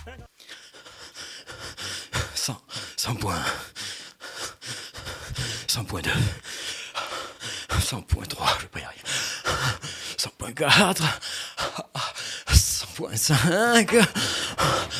100 points. 100.2. 100.3, je vais pas y arriver. 100.4. 100.5.